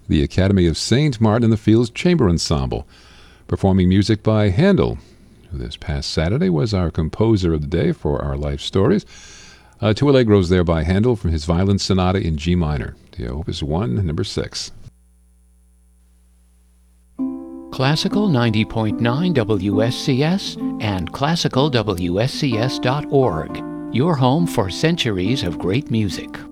the Academy of St. Martin in the Fields Chamber Ensemble, performing music by Handel, who this past Saturday was our composer of the day for our life stories. Two allegros there by Handel from his Violin Sonata in G minor, the Opus 1, number 6. Classical 90.9 WSCS and classicalwscs.org, your home for centuries of great music.